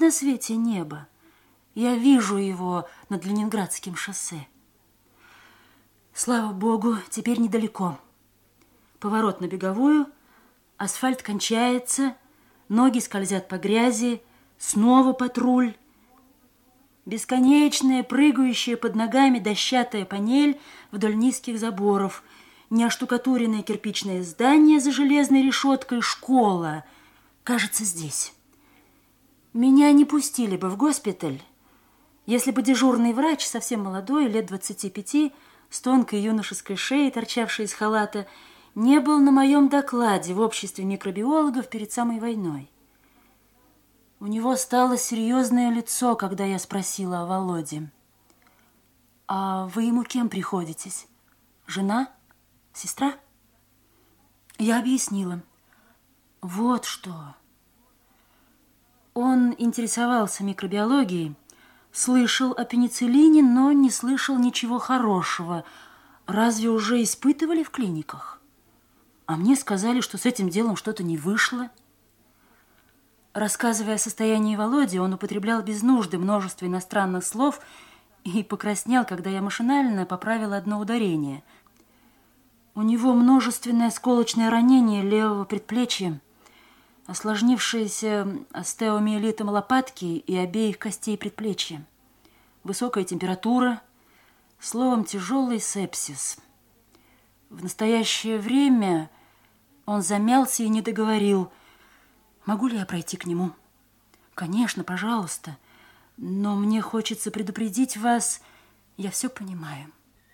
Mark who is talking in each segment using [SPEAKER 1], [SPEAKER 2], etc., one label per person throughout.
[SPEAKER 1] на свете небо. Я вижу его над Ленинградским шоссе. Слава богу, теперь недалеко. Поворот на Беговую, асфальт кончается, ноги скользят по грязи, снова патруль. Бесконечная, прыгающая под ногами дощатая панель вдоль низких заборов, неоштукатуренное кирпичное здание за железной решеткой, школа. Кажется, здесь. Меня не пустили бы в госпиталь, если бы дежурный врач, совсем молодой, лет 25, с тонкой юношеской шеей, торчавшей из халата, не был на моем докладе в обществе микробиологов перед самой войной. У него стало серьезное лицо, когда я спросила о Володе. «А вы ему кем приходитесь? Жена? Сестра?» Я объяснила. Вот что. Он интересовался микробиологией, слышал о пенициллине, но не слышал ничего хорошего. Разве уже испытывали в клиниках? А мне сказали, что с этим делом что-то не вышло. Рассказывая о состоянии Володи, он употреблял без нужды множество иностранных слов и покраснел, когда я машинально поправила одно ударение. У него множественное сколочное ранение левого предплечья, осложнившееся остеомиелитом лопатки и обеих костей предплечья, высокая температура, словом, тяжелый сепсис. В настоящее время он замялся и не договорил. «Могу ли я пройти к нему?» «Конечно, пожалуйста, но мне хочется предупредить вас, я все понимаю».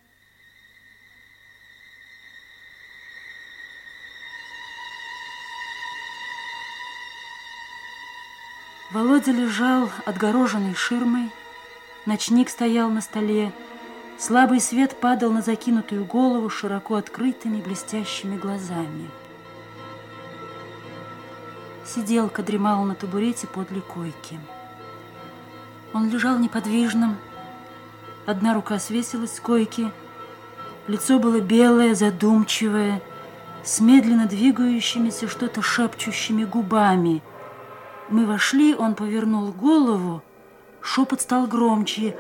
[SPEAKER 1] Володя лежал отгороженный ширмой, ночник стоял на столе, слабый свет падал на закинутую голову широко открытыми блестящими глазами. Сиделка дремала на табурете подле койки. Он лежал неподвижным, одна рука свесилась с койки, лицо было белое, задумчивое, с медленно двигающимися, что-то шепчущими губами. Мы вошли, он повернул голову, шепот стал громче.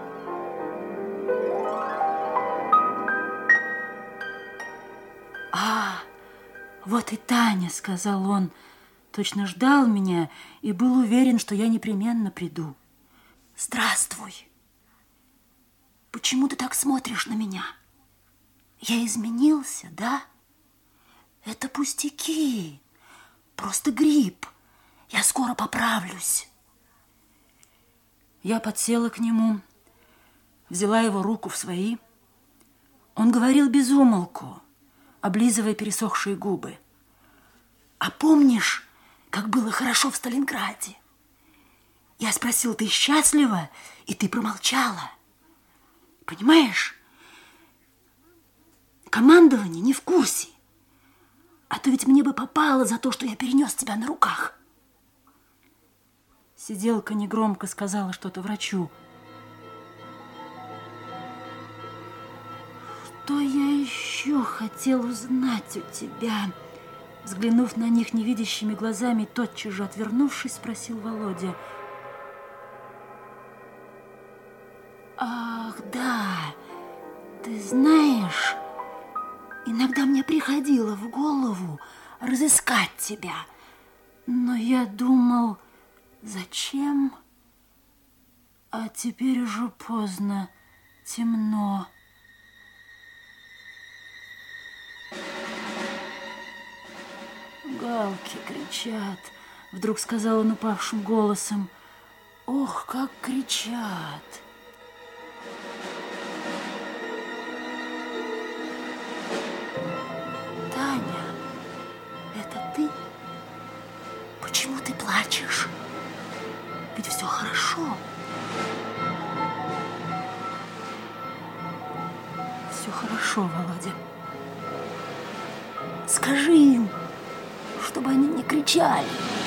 [SPEAKER 1] «А, вот и Таня», — сказал он, точно ждал меня и был уверен, что я непременно приду. «Здравствуй. Почему ты так смотришь на меня? Я изменился, да? Это пустяки, просто грипп. Я скоро поправлюсь». Я подсела к нему, взяла его руку в свои. Он говорил без умолку, облизывая пересохшие губы. «А помнишь, как было хорошо в Сталинграде? Я спросил, ты счастлива? И ты промолчала. Понимаешь? Командование не в курсе. А то ведь мне бы попало за то, что я перенес тебя на руках». Сиделка негромко сказала что-то врачу. «Что я еще хотел узнать у тебя?» Взглянув на них невидящими глазами, тотчас же отвернувшись, спросил Володя. «Ах, да, ты знаешь, иногда мне приходило в голову разыскать тебя, но я думал, зачем? А теперь уже поздно, темно». «Галки кричат», — вдруг сказал он упавшим голосом. «Ох, как кричат!» «Таня, это ты? Почему ты плачешь? Ведь все хорошо». «Все хорошо, Володя. Скажи им, чтобы они не кричали».